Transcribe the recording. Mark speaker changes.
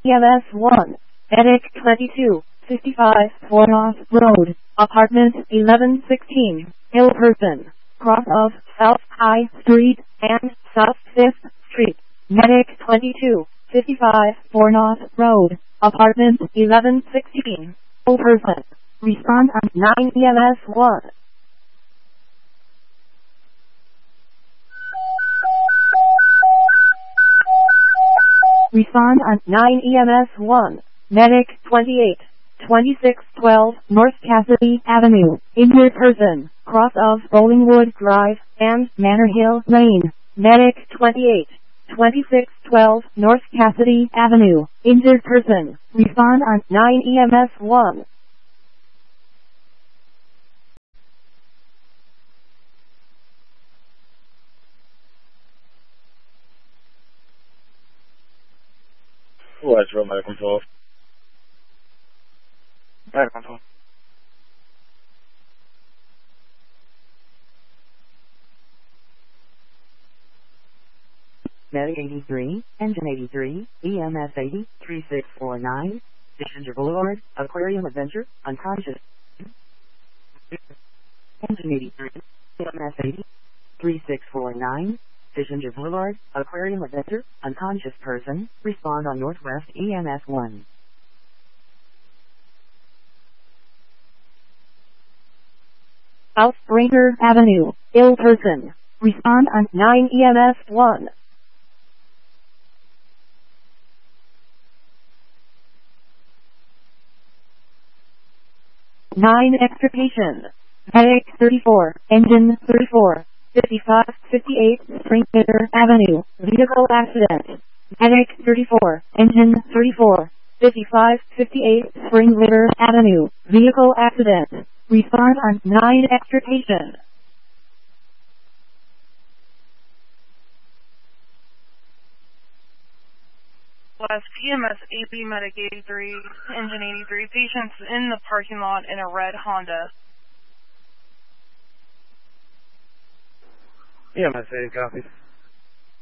Speaker 1: EMS 1. Medic 2255 Fornos Road, Apartment 1116, Hillperson, cross of South High Street and South 5th Street. Medic 2255 Fornos Road, Apartment 1116, Hillperson. Respond on 9 EMS 1. Respond on 9 EMS 1. Medic 28, 2612 North Cassidy Avenue, injured person, cross of Bollingwood Drive and Manor Hill Lane. Medic 28, 2612 North Cassidy Avenue, injured person. Respond on 9 EMS 1.
Speaker 2: What's wrong, medical control? Medical control.
Speaker 3: Medic 83, Engine 83, EMS 80, 3649, Passenger Boulevard, Aquarium Adventure, unconscious. Engine 83, EMS 80, 3649, Passenger Boulevard, Aquarium Adventure, unconscious person, respond on Northwest EMS 1.
Speaker 1: South Breaker Avenue, ill person. Respond on 9 EMS 1. Nine extrication. Medic 34, Engine 34, 5558 Springfitter Avenue, vehicle accident. Medic 34, Engine 34, 5558 Springfitter Avenue, vehicle accident. Respond on 9 extrication.
Speaker 4: West EMS AP Medic 83, Engine 83, patients in the parking lot in a red Honda.
Speaker 2: EMS 80 copies.